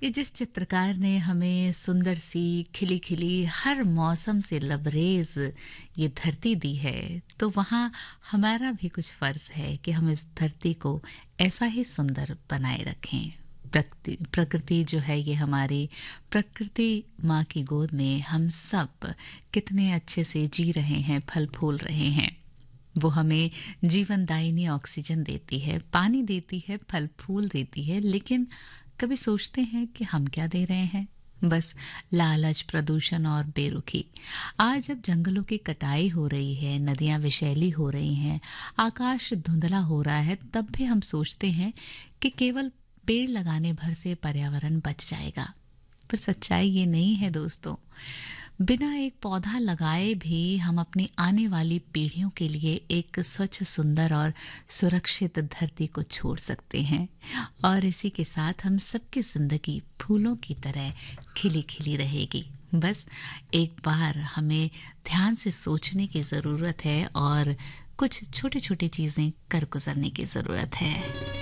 कि जिस चित्रकार ने हमें सुंदर सी खिली खिली हर मौसम से लबरेज ये धरती दी है, तो वहाँ हमारा भी कुछ फर्ज है कि हम इस धरती को ऐसा ही सुंदर बनाए रखें। प्रकृति जो है ये हमारी प्रकृति माँ की गोद में हम सब कितने अच्छे से जी रहे हैं, फल फूल रहे हैं। वो हमें जीवनदायिनी ऑक्सीजन देती है, पानी देती है, फल फूल देती है, लेकिन कभी सोचते हैं कि हम क्या दे रहे हैं? बस लालच, प्रदूषण और बेरुखी। आज जब जंगलों की कटाई हो रही है, नदियां विषैली हो रही हैं, आकाश धुंधला हो रहा है, तब भी हम सोचते हैं कि केवल पेड़ लगाने भर से पर्यावरण बच जाएगा। पर सच्चाई ये नहीं है दोस्तों। बिना एक पौधा लगाए भी हम अपनी आने वाली पीढ़ियों के लिए एक स्वच्छ, सुंदर और सुरक्षित धरती को छोड़ सकते हैं। और इसी के साथ हम सबकी जिंदगी फूलों की तरह खिली खिली रहेगी। बस एक बार हमें ध्यान से सोचने की ज़रूरत है और कुछ छोटी छोटी चीज़ें कर गुजरने की ज़रूरत है।